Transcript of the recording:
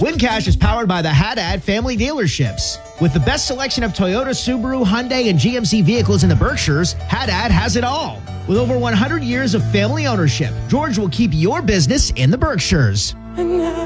WinCash is powered by the Haddad family dealerships. With the best selection of Toyota, Subaru, Hyundai, and GMC vehicles in the Berkshires, Haddad has it all. With over 100 years of family ownership, George will keep your business in the Berkshires.